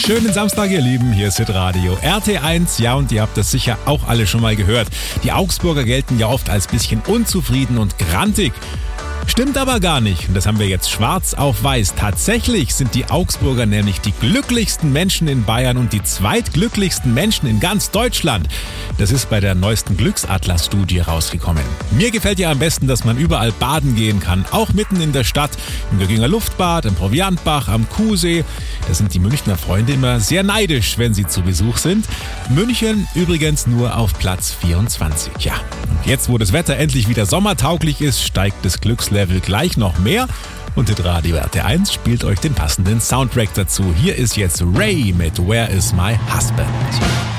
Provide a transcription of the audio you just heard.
Schönen Samstag, ihr Lieben, hier ist Hitradio RT1. Ja, und ihr habt das sicher auch alle schon mal gehört. Die Augsburger gelten ja oft als bisschen unzufrieden und grantig. Stimmt aber gar nicht. Und das haben wir jetzt schwarz auf weiß. Tatsächlich sind die Augsburger nämlich die glücklichsten Menschen in Bayern und die zweitglücklichsten Menschen in ganz Deutschland. Das ist bei der neuesten Glücksatlas-Studie rausgekommen. Mir gefällt ja am besten, dass man überall baden gehen kann. Auch mitten in der Stadt, im Gögginger Luftbad, im Proviantbach, am Kuhsee. Da sind die Münchner Freunde immer sehr neidisch, wenn sie zu Besuch sind. München übrigens nur auf Platz 24. Ja, und jetzt, wo das Wetter endlich wieder sommertauglich ist, steigt das Glückslevel gleich noch mehr. Und Hitradio RT1 spielt euch den passenden Soundtrack dazu. Hier ist jetzt Ray mit Where is my husband?